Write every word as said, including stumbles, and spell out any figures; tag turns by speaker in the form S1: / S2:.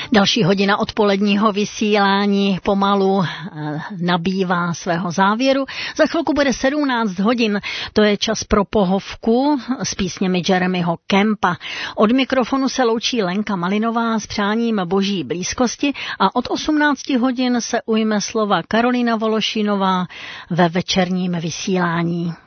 S1: Další hodina odpoledního vysílání pomalu nabývá svého závěru. Za chvilku bude sedmnáct hodin, to je čas pro pohovku s písněmi Jeremyho Kempa. Od mikrofonu se loučí Lenka Malinová s přáním boží blízkosti a od osmnáct hodin se ujme slova Karolina Vološinová ve večerním vysílání.